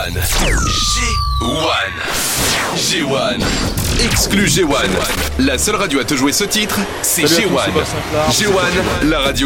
G1. Exclu G1. La seule radio à te jouer ce titre, c'est Salut à tous, G1. Sébastien Clark. G1, la radio